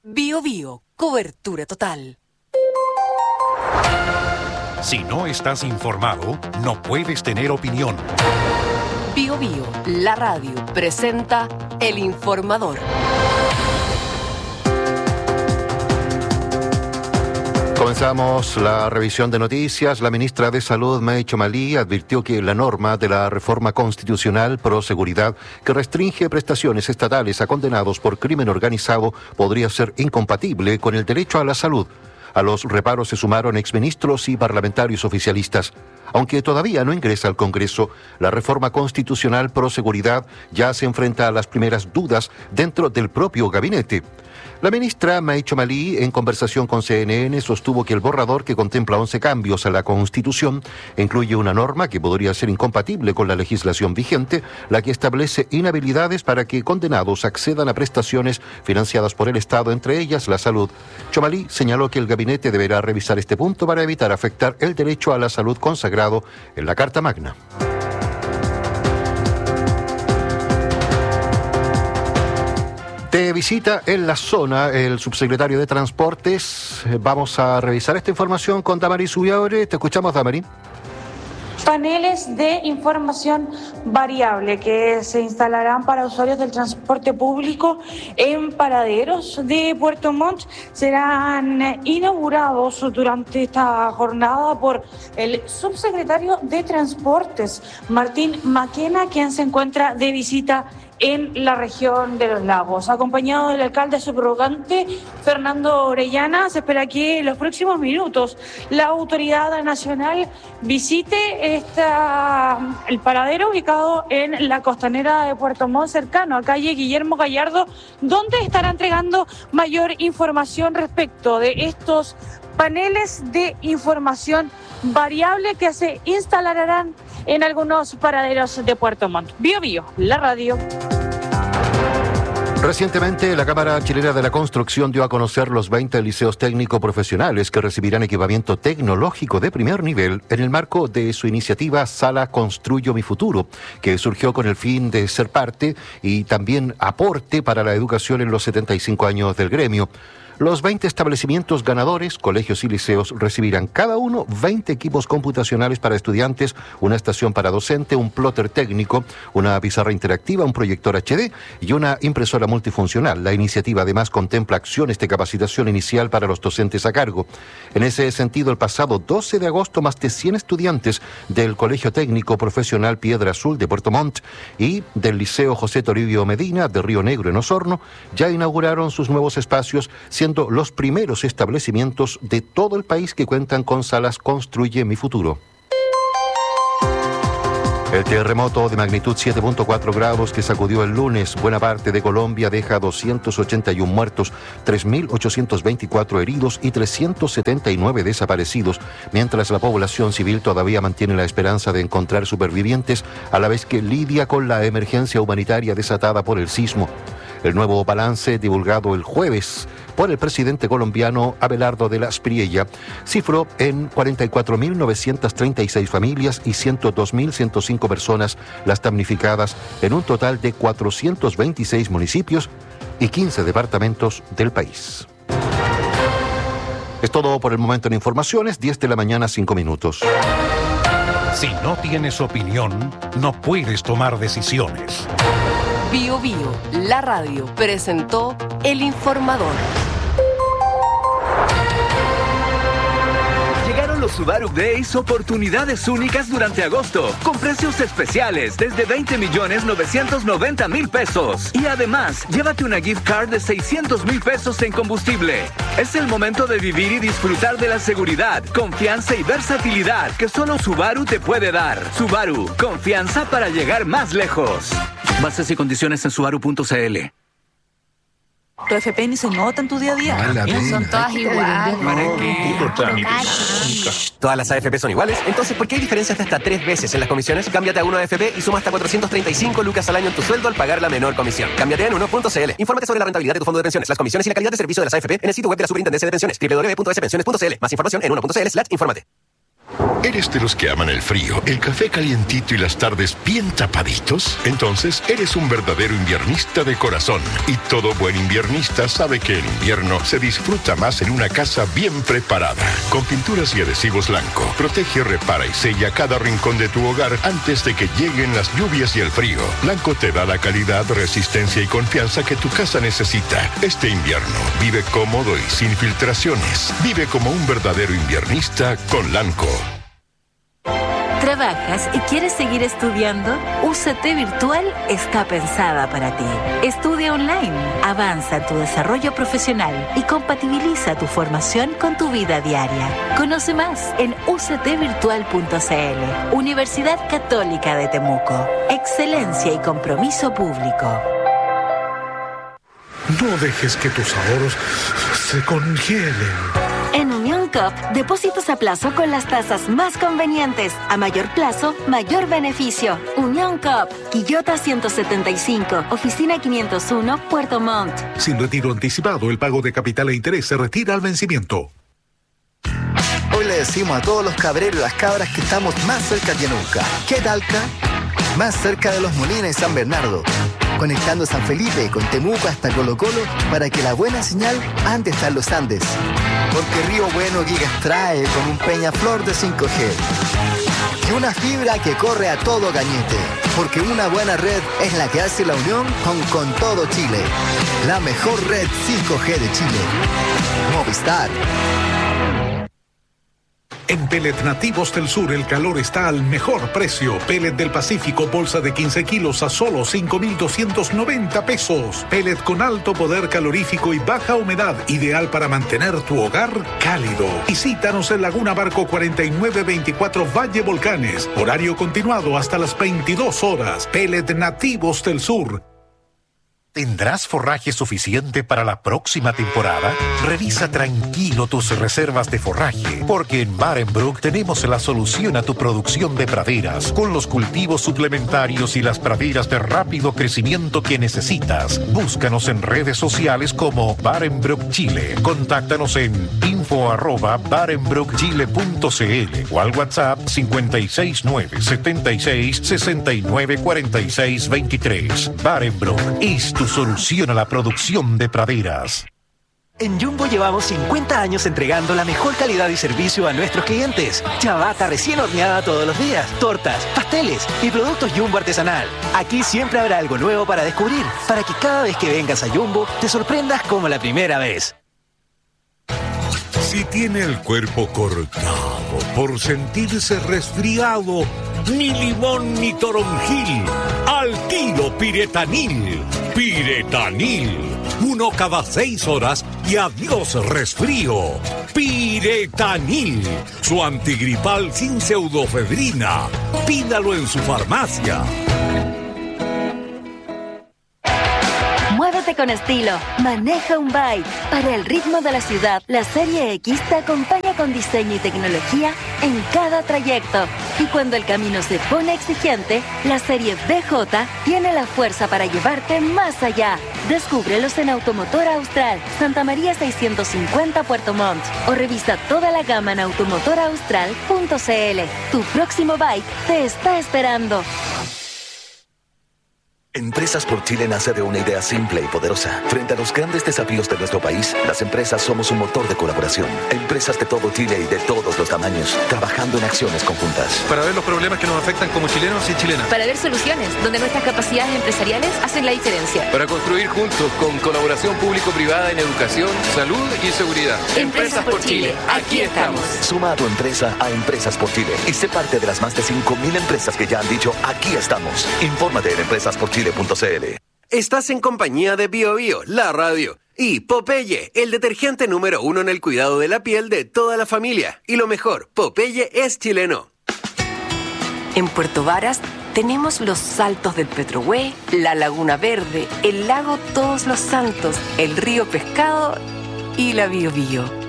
Bio Bio, cobertura total. Si no estás informado, no puedes tener opinión. Bio Bio, la radio, presenta El Informador. Comenzamos la revisión de noticias. La ministra de Salud, May Chomali, advirtió que la norma de la reforma constitucional pro seguridad que restringe prestaciones estatales a condenados por crimen organizado podría ser incompatible con el derecho a la salud. A los reparos se sumaron exministros y parlamentarios oficialistas. Aunque todavía no ingresa al Congreso, la reforma constitucional pro seguridad ya se enfrenta a las primeras dudas dentro del propio gabinete. La ministra May Chomali, en conversación con CNN, sostuvo que el borrador, que contempla 11 cambios a la Constitución, incluye una norma que podría ser incompatible con la legislación vigente, la que establece inhabilidades para que condenados accedan a prestaciones financiadas por el Estado, entre ellas la salud. Chomali señaló que el gabinete deberá revisar este punto para evitar afectar el derecho a la salud consagrado en la Carta Magna. De visita en la zona, el subsecretario de Transportes. Vamos a revisar esta información con Damaris Ubiabre. Te escuchamos, Damaris. Paneles de información variable que se instalarán para usuarios del transporte público en paraderos de Puerto Montt serán inaugurados durante esta jornada por el subsecretario de Transportes, Martín Maquena, quien se encuentra de visita en la región de los lagos. Acompañado del alcalde subrogante, Fernando Orellana, se espera que en los próximos minutos la autoridad nacional visite el paradero ubicado en la costanera de Puerto Montt, cercano a calle Guillermo Gallardo, donde estará entregando mayor información respecto de estos paneles de información variable que se instalarán en algunos paraderos de Puerto Montt. Bio Bio, la radio. Recientemente, la Cámara Chilena de la Construcción dio a conocer los 20 liceos técnico-profesionales que recibirán equipamiento tecnológico de primer nivel en el marco de su iniciativa Sala Construyo Mi Futuro, que surgió con el fin de ser parte y también aporte para la educación en los 75 años del gremio. Los 20 establecimientos ganadores, colegios y liceos, recibirán cada uno 20 equipos computacionales para estudiantes, una estación para docente, un plotter técnico, una pizarra interactiva, un proyector HD y una impresora multifuncional. La iniciativa además contempla acciones de capacitación inicial para los docentes a cargo. En ese sentido, el pasado 12 de agosto, más de 100 estudiantes del Colegio Técnico Profesional Piedra Azul de Puerto Montt y del Liceo José Toribio Medina de Río Negro en Osorno ya inauguraron sus nuevos espacios, siendo los primeros establecimientos de todo el país que cuentan con salas Construye Mi Futuro. El terremoto de magnitud 7.4 grados que sacudió el lunes buena parte de Colombia deja 281 muertos, 3.824 heridos y 379 desaparecidos, mientras la población civil todavía mantiene la esperanza de encontrar supervivientes, a la vez que lidia con la emergencia humanitaria desatada por el sismo. El nuevo balance, divulgado el jueves por el presidente colombiano Abelardo de la Espriella, cifró en 44.936 familias y 102.105 personas las damnificadas en un total de 426 municipios y 15 departamentos del país. Es todo por el momento en informaciones, 10 de la mañana, 5 minutos. Si no tienes opinión, no puedes tomar decisiones. Bio Bio, la radio, presentó El Informador. Llegaron los Subaru Days, oportunidades únicas durante agosto, con precios especiales desde 20.990.000 pesos. Y además, llévate una gift card de 600.000 pesos en combustible. Es el momento de vivir y disfrutar de la seguridad, confianza y versatilidad que solo Subaru te puede dar. Subaru, confianza para llegar más lejos. Bases y condiciones en subaru.cl. Tu FP ni se nota en tu día a día. Son todas iguales. ¿Para qué? ¿Todas las AFP son iguales? Entonces, ¿por qué hay diferencias de hasta 3 veces en las comisiones? Cámbiate a Uno AFP y suma hasta 435 lucas al año en tu sueldo al pagar la menor comisión. Cámbiate en uno.cl. Infórmate sobre la rentabilidad de tu fondo de pensiones, las comisiones y la calidad de servicio de las AFP en el sitio web de la Superintendencia de Pensiones, www.spensiones.cl. Más información en uno.cl/infórmate. ¿Eres de los que aman el frío, el café calientito y las tardes bien tapaditos? Entonces, eres un verdadero inviernista de corazón. Y todo buen inviernista sabe que el invierno se disfruta más en una casa bien preparada. Con pinturas y adhesivos Lanco, protege, repara y sella cada rincón de tu hogar antes de que lleguen las lluvias y el frío. Lanco te da la calidad, resistencia y confianza que tu casa necesita. Este invierno, vive cómodo y sin filtraciones. Vive como un verdadero inviernista con Lanco. ¿Trabajas y quieres seguir estudiando? UCT Virtual está pensada para ti. Estudia online, avanza en tu desarrollo profesional y compatibiliza tu formación con tu vida diaria. Conoce más en uctvirtual.cl. Universidad Católica de Temuco. Excelencia y compromiso público. No dejes que tus ahorros se congelen. En Unión COP, depósitos a plazo con las tasas más convenientes. A mayor plazo, mayor beneficio. Unión COP, Quillota 175, Oficina 501, Puerto Montt. Sin retiro anticipado, el pago de capital e interés se retira al vencimiento. Hoy le decimos a todos los cabreros y las cabras que estamos más cerca que nunca. ¿Qué Talca? Más cerca de Los Molinos y San Bernardo. Conectando San Felipe con Temuco hasta Colo Colo para que la buena señal ande hasta los Andes. Porque Río Bueno Gigas trae con un Peñaflor de 5G. Y una fibra que corre a todo cañete. Porque una buena red es la que hace la unión con todo Chile. La mejor red 5G de Chile. Movistar. En Pellet Nativos del Sur el calor está al mejor precio. Pellet del Pacífico, bolsa de 15 kilos a solo 5.290 pesos. Pellet con alto poder calorífico y baja humedad, ideal para mantener tu hogar cálido. Visítanos en Laguna Barco 4924 Valle Volcanes. Horario continuado hasta las 22 horas. Pellet Nativos del Sur. ¿Tendrás forraje suficiente para la próxima temporada? Revisa tranquilo tus reservas de forraje, porque en Barenbrook tenemos la solución a tu producción de praderas, con los cultivos suplementarios y las praderas de rápido crecimiento que necesitas. Búscanos en redes sociales como Barenbrook Chile. Contáctanos en info@barenbrookchile.cl o al WhatsApp 56976694623. Barenbrook es tu solución a la producción de praderas. En Jumbo llevamos 50 años entregando la mejor calidad y servicio a nuestros clientes. Ciabatta recién horneada todos los días, tortas, pasteles y productos Jumbo artesanal. Aquí siempre habrá algo nuevo para descubrir, para que cada vez que vengas a Jumbo te sorprendas como la primera vez. Si tiene el cuerpo cortado por sentirse resfriado, ni limón ni toronjil, al tiro Piretanil. Piretanil, 1 cada 6 horas y adiós resfrío. Piretanil, su antigripal sin pseudofedrina. Pídalo en su farmacia. Muévete con estilo. Maneja un bike. Para el ritmo de la ciudad, la Serie X te acompaña con diseño y tecnología en cada trayecto. Y cuando el camino se pone exigente, la Serie BJ tiene la fuerza para llevarte más allá. Descúbrelos en Automotor Austral, Santa María 650 Puerto Montt. O revisa toda la gama en automotoraustral.cl. Tu próximo bike te está esperando. Empresas por Chile nace de una idea simple y poderosa. Frente a los grandes desafíos de nuestro país, las empresas somos un motor de colaboración. Empresas de todo Chile y de todos los tamaños, trabajando en acciones conjuntas. Para ver los problemas que nos afectan como chilenos y chilenas. Para ver soluciones donde nuestras capacidades empresariales hacen la diferencia. Para construir juntos con colaboración público-privada en educación, salud y seguridad. Empresas por Chile, aquí estamos. Suma a tu empresa a Empresas por Chile y sé parte de las más de 5.000 empresas que ya han dicho aquí estamos. Infórmate en empresasporchile.cl. Estás en compañía de Bio Bio, la radio, y Popeye, el detergente número 1 en el cuidado de la piel de toda la familia. Y lo mejor, Popeye es chileno. En Puerto Varas tenemos los Saltos del Petrohue, la Laguna Verde, el lago Todos los Santos, el río Pescado y la Bio Bio.